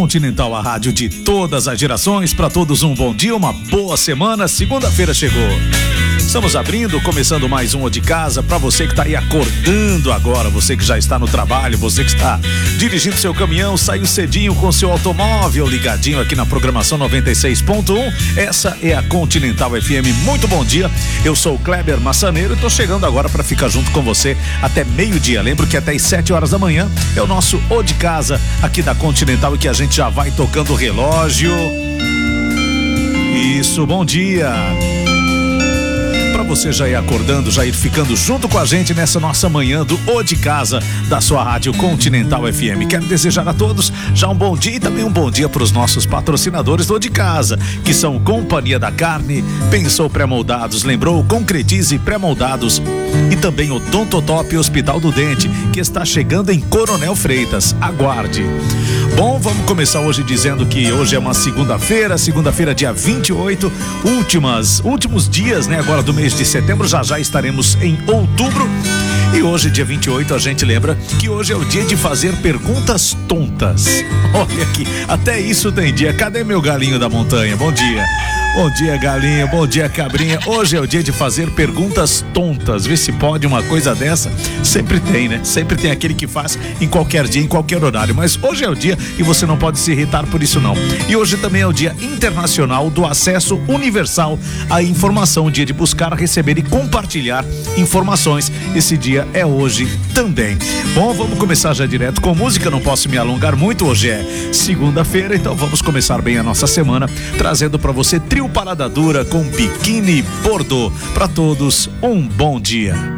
Continental, a rádio de todas as gerações. Para todos um bom dia, uma boa semana. Segunda-feira chegou. Estamos abrindo, começando mais um O de Casa. Para você que está aí acordando agora, você que já está no trabalho, você que está dirigindo seu caminhão, saiu cedinho com seu automóvel ligadinho aqui na programação 96.1. Essa é a Continental FM. Muito bom dia. Eu sou o Kleber Massaneiro e estou chegando agora para ficar junto com você até meio-dia. Lembro que até às 7 horas da manhã é o nosso O de Casa aqui da Continental e que a gente já vai tocando o relógio. Isso, bom dia. Para você já ir acordando, já ir ficando junto com a gente nessa nossa manhã do O de Casa da sua rádio Continental FM. Quero desejar a todos já um bom dia e também um bom dia para os nossos patrocinadores do O de Casa, que são Companhia da Carne, Pensou Pré-Moldados, lembrou Concretize Pré-Moldados e também o Odontotop Hospital do Dente, que está chegando em Coronel Freitas. Aguarde. Bom, vamos começar hoje dizendo que hoje é uma segunda-feira dia 28, últimos dias, né, agora do mês de setembro, já estaremos em outubro. E hoje, dia 28, a gente lembra que hoje é o dia de fazer perguntas tontas. Olha aqui, até isso tem dia. Cadê meu galinho da montanha? Bom dia. Bom dia, galinha. Bom dia, cabrinha. Hoje é o dia de fazer perguntas tontas. Vê se pode uma coisa dessa. Sempre tem, né? Sempre tem aquele que faz em qualquer dia, em qualquer horário. Mas hoje é o dia e você não pode se irritar por isso, não. E hoje também é o Dia Internacional do Acesso Universal à Informação. O dia de buscar, receber e compartilhar informações. Esse dia é hoje também. Bom, vamos começar já direto com música. Não posso me alongar muito. Hoje é segunda-feira, então vamos começar bem a nossa semana, trazendo para você Trio Parada Dura com Biquíni Bordeaux. Para todos, um bom dia.